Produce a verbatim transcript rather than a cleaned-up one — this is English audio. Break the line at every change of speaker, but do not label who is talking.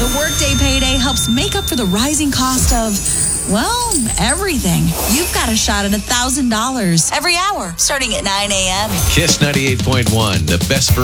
Workday Payday helps make up for the rising cost of, well, everything. You've got a shot at one thousand dollars every hour starting at nine a.m.
Kiss ninety-eight point one, the best